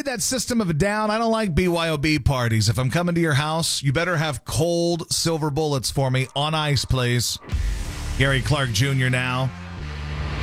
that System of a Down. I don't like BYOB parties. If I'm coming to your house, you better have cold silver bullets for me on ice, please. Gary Clark Jr. now.